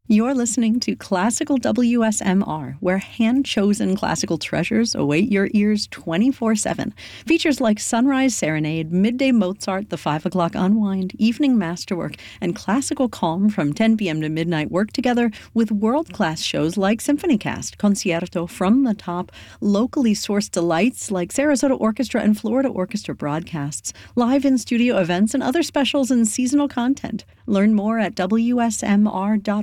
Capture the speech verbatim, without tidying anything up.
You're listening to Classical W S M R, where hand-chosen classical treasures await your ears twenty-four seven. Features like Sunrise Serenade, Midday Mozart, The Five O'Clock Unwind, Evening Masterwork, and Classical Calm from ten p.m. to midnight work together with world-class shows like SymphonyCast, Concerto, From the Top, locally sourced delights like Sarasota Orchestra and Florida Orchestra broadcasts, live in-studio events, and other specials and seasonal content. Learn more at W S M R dot